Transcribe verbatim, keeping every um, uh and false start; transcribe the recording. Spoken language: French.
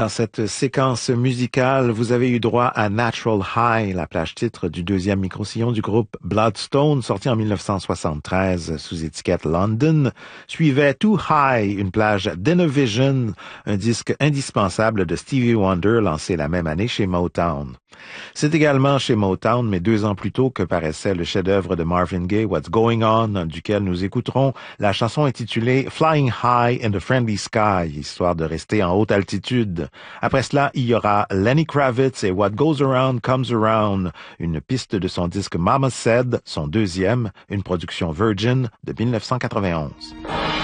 Dans cette séquence musicale, vous avez eu droit à Natural High, la plage titre du deuxième micro-sillon du groupe Bloodstone, sorti en mille neuf cent soixante-treize sous étiquette London. Suivait Too High, une plage d'Innovision, un disque indispensable de Stevie Wonder lancé la même année chez Motown. C'est également chez Motown, mais deux ans plus tôt, que paraissait le chef-d'œuvre de Marvin Gaye, What's Going On, duquel nous écouterons la chanson intitulée Flying High in the Friendly Sky, histoire de rester en haute altitude. Après cela, il y aura Lenny Kravitz et What Goes Around Comes Around, une piste de son disque Mama Said, son deuxième, une production Virgin de mille neuf cent quatre-vingt-onze.